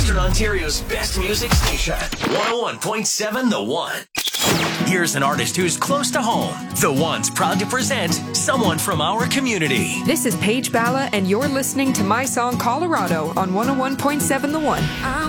Western Ontario's best music station. 101.7 The One. Here's an artist who's close to home. The One's proud to present someone from our community. This is Paige Balla, and you're listening to My Song Colorado on 101.7 The One. I